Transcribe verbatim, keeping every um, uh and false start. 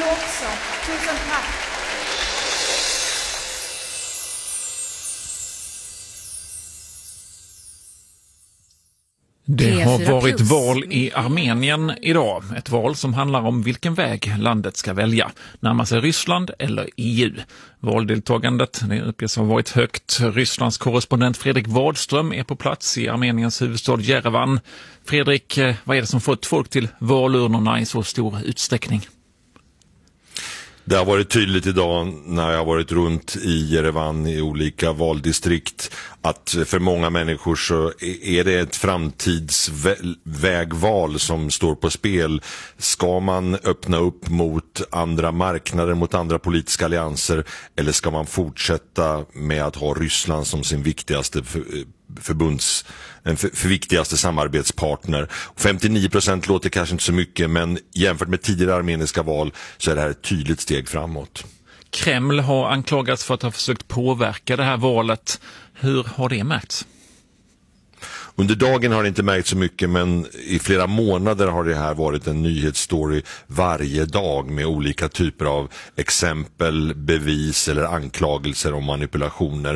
också. Tusen tack. Det har varit val i Armenien idag. Ett val som handlar om vilken väg landet ska välja. Närma sig Ryssland eller E U. Valdeltagandet det uppges ha varit högt. Rysslands korrespondent Fredrik Wadström är på plats i Armeniens huvudstad Jerevan. Fredrik, vad är det som fått folk till valurnorna i så stor utsträckning? Det har varit tydligt idag när jag har varit runt i Jerevan i olika valdistrikt att för många människor så är det ett framtidsvägval som står på spel. Ska man öppna upp mot andra marknader, mot andra politiska allianser, eller ska man fortsätta med att ha Ryssland som sin viktigaste förbunds för, för viktigaste samarbetspartner? femtionio procent låter kanske inte så mycket, men jämfört med tidigare armeniska val så är det här ett tydligt steg framåt. Kreml har anklagats för att ha försökt påverka det här valet. Hur har det märkts? Under dagen har det inte märkt så mycket, men i flera månader har det här varit en nyhetsstory varje dag med olika typer av exempel, bevis eller anklagelser om manipulationer.